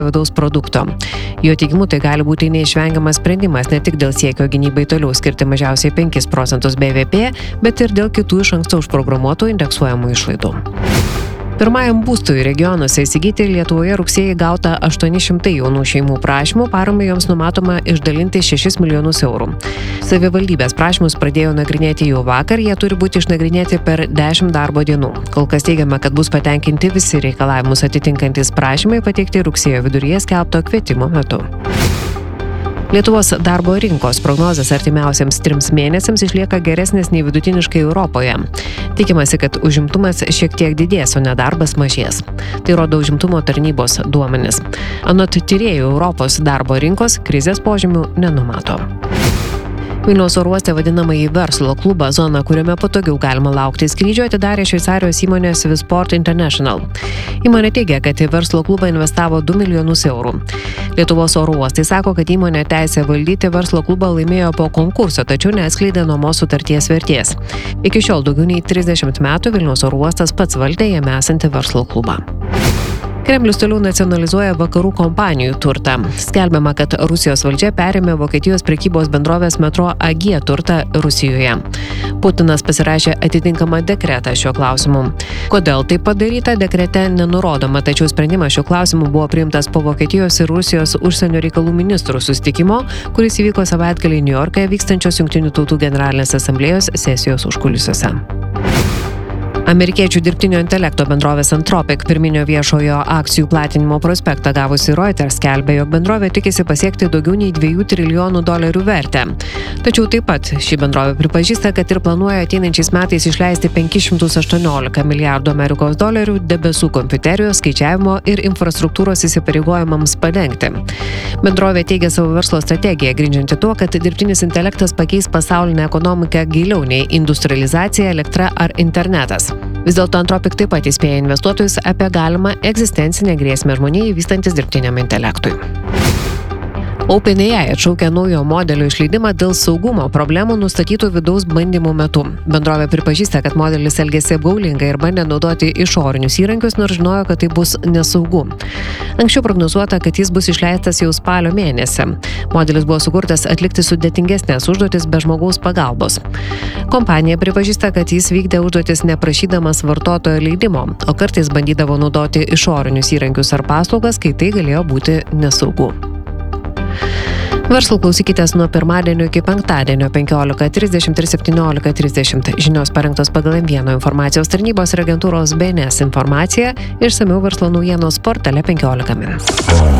vidaus produkto. Jo teigimu, tai gali būti neišvengiamas sprendimas ne tik dėl siekio gynybai toliau skirti mažiausiai 5% BVP, bet ir dėl kitų iš anksto užprogramuotų indeksuojamų išlaidų. Pirmajam būstui regionuose įsigyti Lietuvoje rugsėjį gauta 800 jaunų šeimų prašymų, paramai joms numatoma išdalinti 6 milijonus eurų. Savivaldybės prašymus pradėjo nagrinėti jau vakar, jie turi būti išnagrinėti per 10 darbo dienų. Kol kas teigiama, kad bus patenkinti visi reikalavimus atitinkantys prašymai pateikti rugsėjo viduryje skelbto kvietimo metu. Lietuvos darbo rinkos prognozės artimiausiams 3 mėnesiams išlieka geresnės nei vidutiniškai Europoje. Tikimasi, kad užimtumas šiek tiek didės, o nedarbas mažės. Tai rodo užimtumo tarnybos duomenys. Anot tyrėjų, Europos darbo rinkos krizės požymių nenumato. Vilniaus oro uoste vadinamąjį verslo klubą zoną, kuriame patogiau galima laukti skrydžio, atidarė Šveicarijos įmonė Swissport International. Įmonė teigia, kad į verslo klubą investavo 2 milijonus eurų. Lietuvos oro uostai sako, kad įmonė teisę valdyti verslo klubą laimėjo po konkurso, tačiau neatskleidė nuomos sutarties vertės. Iki šiol daugiau nei 30 metų Vilniaus oro uostas pats valdė jame esantį verslo klubą. Kremlius toliau nacionalizuoja vakarų kompanijų turtą. Skelbiama, kad Rusijos valdžia perėmė Vokietijos prekybos bendrovės Metro AG turtą Rusijoje. Putinas pasirašė atitinkamą dekretą šiuo klausimu. Kodėl tai padaryta, dekrete nenurodoma, tačiau sprendimas šiuo klausimu buvo priimtas po Vokietijos ir Rusijos užsienio reikalų ministrų susitikimo, kuris įvyko savaitgalį Niujorke vykstančios Jungtinių tautų generalinės asamblėjos sesijos užkulisiuose. Amerikiečių dirbtinio intelekto bendrovės Anthropic pirminio viešojo akcijų platinimo prospektą gavusi Reuters skelbia, jog bendrovė tikisi pasiekti daugiau nei $2 trilijonų vertę. Tačiau taip pat ši bendrovė pripažįsta, kad ir planuoja ateinančiais metais išleisti $518 milijardų debesų kompiuterijos, skaičiavimo ir infrastruktūros įsipareigojimams padengti. Bendrovė teigia savo verslo strategiją, grindžianti tuo, kad dirbtinis intelektas pakeis pasaulinę ekonomiką giliau nei industrializacija, elektra ar internetas. Vis dėlto Anthropic taip pat įspėja investuotojus apie galimą egzistencinę grėsmę žmonijai vystantis dirbtiniam intelektui. OpenAI atšaukia naujo modelio išleidimą dėl saugumo problemų nustatytų vidaus bandymų metu. Bendrovė pripažįsta, kad modelis elgėsi apgaulingai ir bandė naudoti išorinius įrankius, nors žinojo, kad tai bus nesaugu. Anksčiau prognozuota, kad jis bus išleistas jau spalio mėnesį. Modelis buvo sukurtas atlikti sudėtingesnės užduotis be žmogaus pagalbos. Kompanija pripažįsta, kad jis vykdė užduotis neprašydamas vartotojo leidimo, o kartais bandydavo naudoti išorinius įrankius ar paslaugas, kai tai galėjo būti nesaugu. Verslo klausykitės nuo pirmadienio iki penktadienio 15:30 ir 17:30. Žinios parengtos pagal M1 informacijos tarnybos ir agentūros BNS informaciją, išsamiau verslo naujienos portale 15 min.